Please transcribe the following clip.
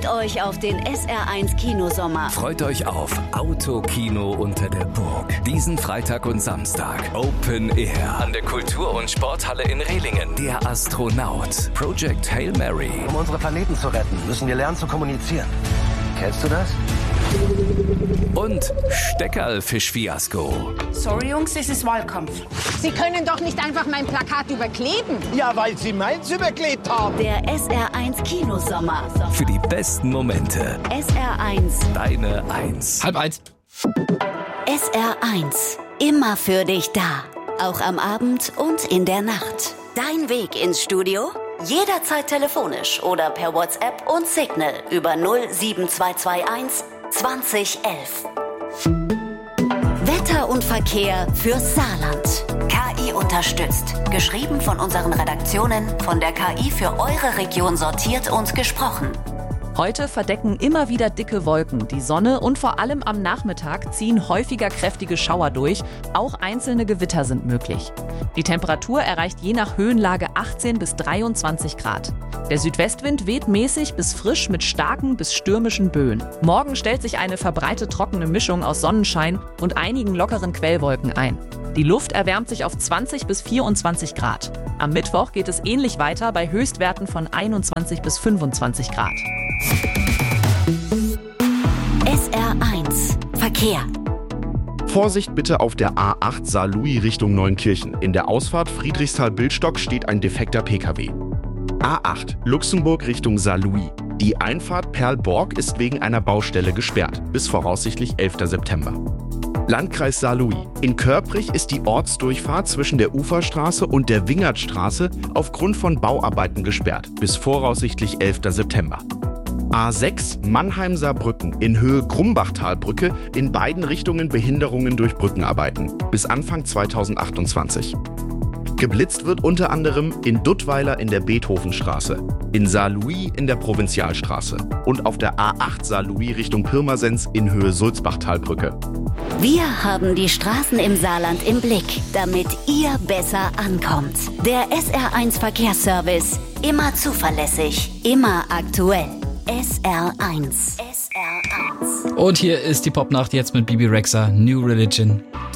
Freut euch auf den SR1 Kinosommer. Freut euch auf Autokino unter der Burg. Diesen Freitag und Samstag. Open Air an der Kultur- und Sporthalle in Rehlingen. Der Astronaut. Project Hail Mary. Um unsere Planeten zu retten, müssen wir lernen zu kommunizieren. Kennst du das? Und Steckerlfisch-Fiasko. Sorry, Jungs, es ist Wahlkampf. Sie können doch nicht einfach mein Plakat überkleben. Ja, weil Sie meins überklebt haben. Der SR1 Kinosommer. Für die besten Momente. SR1. Deine 1. 12:30. SR1. Immer für dich da. Auch am Abend und in der Nacht. Dein Weg ins Studio? Jederzeit telefonisch oder per WhatsApp und Signal über 07221 2011. Wetter und Verkehr fürs Saarland. KI unterstützt. Geschrieben von unseren Redaktionen, von der KI für eure Region sortiert und gesprochen. Heute verdecken immer wieder dicke Wolken die Sonne und vor allem am Nachmittag ziehen häufiger kräftige Schauer durch. Auch einzelne Gewitter sind möglich. Die Temperatur erreicht je nach Höhenlage 18 bis 23 Grad. Der Südwestwind weht mäßig bis frisch mit starken bis stürmischen Böen. Morgen stellt sich eine verbreite trockene Mischung aus Sonnenschein und einigen lockeren Quellwolken ein. Die Luft erwärmt sich auf 20 bis 24 Grad. Am Mittwoch geht es ähnlich weiter bei Höchstwerten von 21 bis 25 Grad. SR1 Verkehr. Vorsicht bitte auf der A8 Saarlouis Richtung Neunkirchen. In der Ausfahrt Friedrichsthal-Billstock steht ein defekter Pkw. A8 Luxemburg Richtung Saarlouis. Die Einfahrt Perl-Borg ist wegen einer Baustelle gesperrt, bis voraussichtlich 11. September. Landkreis Saarlouis. In Körprich ist die Ortsdurchfahrt zwischen der Uferstraße und der Wingertstraße aufgrund von Bauarbeiten gesperrt, bis voraussichtlich 11. September. A6 Mannheim-Saarbrücken in Höhe Grumbachtalbrücke, in beiden Richtungen Behinderungen durch Brückenarbeiten, bis Anfang 2028. Geblitzt wird unter anderem in Duttweiler in der Beethovenstraße, in Saarlouis in der Provinzialstraße und auf der A8 Saarlouis Richtung Pirmasens in Höhe Sulzbachtalbrücke. Wir haben die Straßen im Saarland im Blick, damit ihr besser ankommt. Der SR1 Verkehrsservice. Immer zuverlässig, immer aktuell. SR1. SR1. Und hier ist die Popnacht jetzt mit Bibi Rexha, New Religion.